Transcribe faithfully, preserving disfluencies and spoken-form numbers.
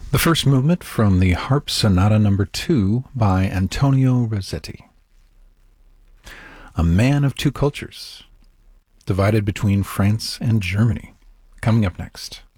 The first movement from the Harp Sonata Number two by Antonio Rossetti. A man of two cultures, divided between France and Germany. Coming up next.